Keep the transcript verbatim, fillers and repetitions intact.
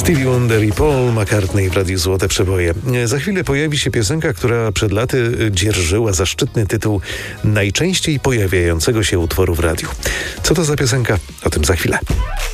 Stevie Wonder i Paul McCartney w Radiu Złote Przeboje. Za chwilę pojawi się piosenka, która przed laty dzierżyła zaszczytny tytuł najczęściej pojawiającego się utworu w radiu. Co to za piosenka? O tym za chwilę.